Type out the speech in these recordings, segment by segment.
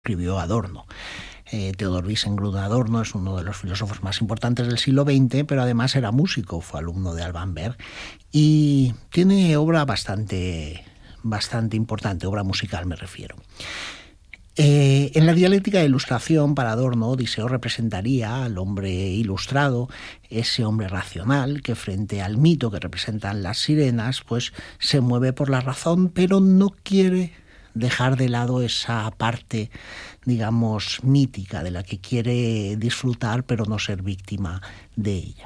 escribió Adorno. Theodor Wiesengrund Adorno es uno de los filósofos más importantes del siglo XX, pero además era músico, fue alumno de Alban Berg y tiene obra bastante importante, obra musical me refiero. En la dialéctica de ilustración, para Adorno, Odiseo representaría al hombre ilustrado, ese hombre racional que frente al mito que representan las sirenas, pues se mueve por la razón, pero no quiere dejar de lado esa parte, digamos, mítica de la que quiere disfrutar, pero no ser víctima de ella.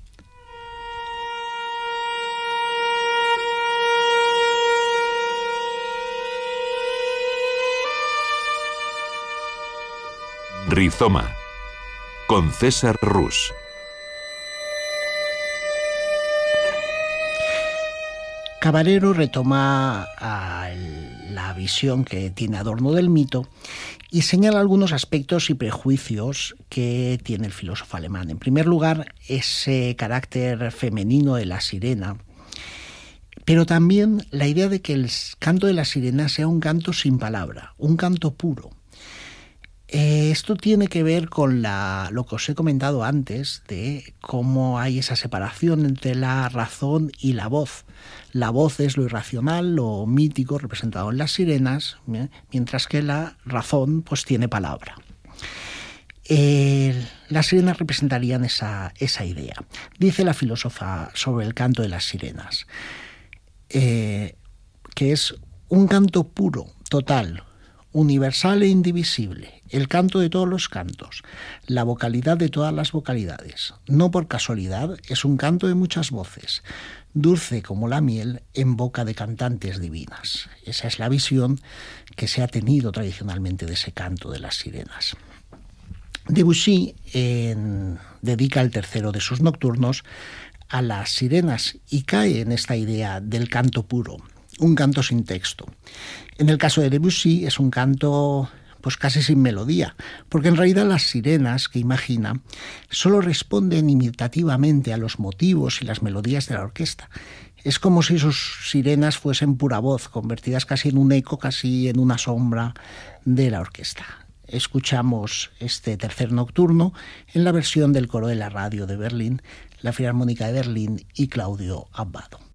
Rizoma, con César Rus. Cabarero retoma la visión que tiene Adorno del mito y señala algunos aspectos y prejuicios que tiene el filósofo alemán. En primer lugar, ese carácter femenino de la sirena, pero también la idea de que el canto de la sirena sea un canto sin palabra, un canto puro. Esto tiene que ver con lo que os he comentado antes, de cómo hay esa separación entre la razón y la voz. La voz es lo irracional, lo mítico representado en las sirenas, mientras que la razón pues tiene palabra. Las sirenas representarían esa idea. Dice la filósofa sobre el canto de las sirenas, que es un canto puro, total, universal e indivisible, el canto de todos los cantos, la vocalidad de todas las vocalidades. No por casualidad, es un canto de muchas voces, dulce como la miel en boca de cantantes divinas. Esa es la visión que se ha tenido tradicionalmente de ese canto de las sirenas. Debussy dedica el tercero de sus nocturnos a las sirenas y cae en esta idea del canto puro, un canto sin texto. En el caso de Debussy es un canto pues casi sin melodía, porque en realidad las sirenas que imagina solo responden imitativamente a los motivos y las melodías de la orquesta. Es como si sus sirenas fuesen pura voz, convertidas casi en un eco, casi en una sombra de la orquesta. Escuchamos este tercer nocturno en la versión del coro de la radio de Berlín, la Filarmónica de Berlín y Claudio Abbado.